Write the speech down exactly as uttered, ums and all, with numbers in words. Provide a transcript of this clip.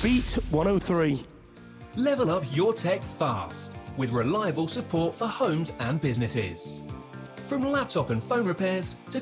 Beat one oh three. Level up your tech fast with reliable support for homes and businesses. From laptop and phone repairs to